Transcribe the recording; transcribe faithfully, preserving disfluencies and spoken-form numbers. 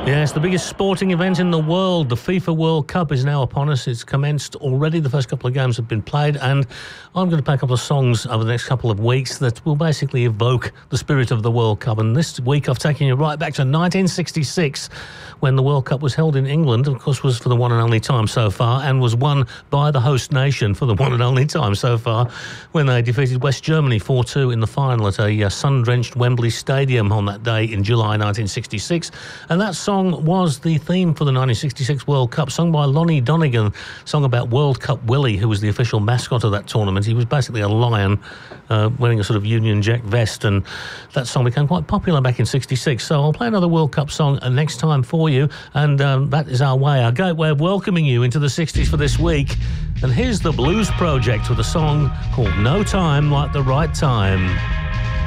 Yes, the biggest sporting event in the world, the FIFA World Cup, is now upon us. It's commenced already. The first couple of games have been played, and I'm going to play a couple of songs over the next couple of weeks that will basically evoke the spirit of the World Cup. And this week I've taken you right back to nineteen sixty-six, when the World Cup was held in England, and of course was for the one and only time so far, and was won by the host nation for the one and only time so far, when they defeated West Germany four two in the final at a uh, sun-drenched Wembley Stadium on that day in July nineteen sixty-six. And that song was the theme for the nineteen sixty-six World Cup, sung by Lonnie Donegan, song about World Cup Willie, who was the official mascot of that tournament. He was basically a lion uh, wearing a sort of Union Jack vest, and that song became quite popular back in sixty-six. So I'll play another World Cup song uh, next time for you, and um, that is our way, our gateway of welcoming you into the sixties for this week. And here's the Blues Project with a song called No Time Like the Right Time.